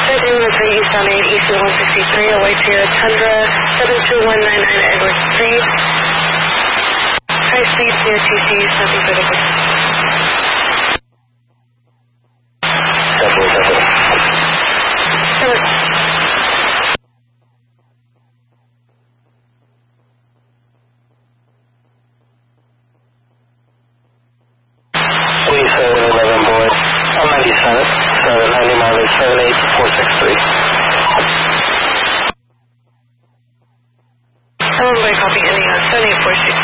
East on 8, East 163, away Sierra Tundra, 72199 Edward Street. High speed, CRTC, nothing critical. Copy ending on 78463.